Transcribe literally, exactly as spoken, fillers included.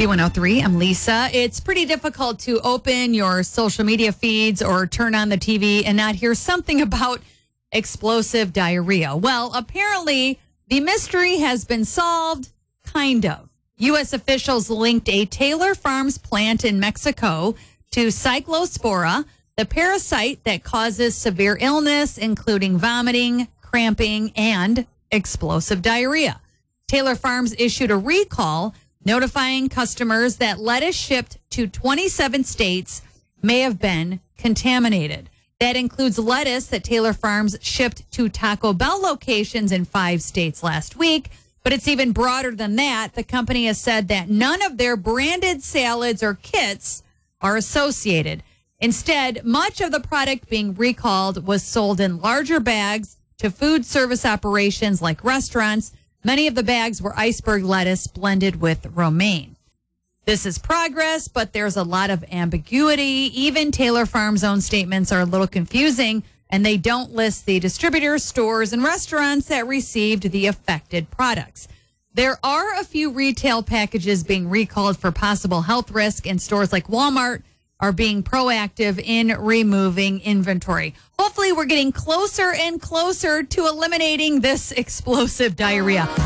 B one oh three, I'm Lisa. It's pretty difficult to open your social media feeds or turn on the T V and not hear something about explosive diarrhea. Well, apparently the mystery has been solved, kind of. U S officials linked a Taylor Farms plant in Mexico to Cyclospora, the parasite that causes severe illness, including vomiting, cramping, and explosive diarrhea. Taylor Farms issued a recall notifying customers that lettuce shipped to twenty-seven states may have been contaminated. That includes lettuce that Taylor Farms shipped to Taco Bell locations in five states last week. But it's even broader than that. The company has said that none of their branded salads or kits are associated. Instead, much of the product being recalled was sold in larger bags to food service operations like restaurants. Many of the bags were iceberg lettuce blended with romaine. This is progress, but there's a lot of ambiguity. Even Taylor Farms' own statements are a little confusing, and they don't list the distributors, stores, and restaurants that received the affected products. There are a few retail packages being recalled for possible health risk, and stores like Walmart are being proactive in removing inventory. Hopefully, we're getting closer and closer to eliminating this explosive diarrhea.